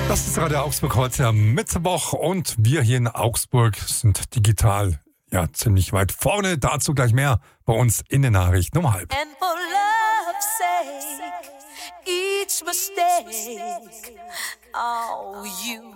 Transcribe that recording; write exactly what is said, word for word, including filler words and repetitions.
Das ist Radio Augsburg heute am Mittwoch und wir hier in Augsburg sind digital ja ziemlich weit vorne. Dazu gleich mehr bei uns in den Nachrichten um halb. And for love's sake, each mistake, oh, you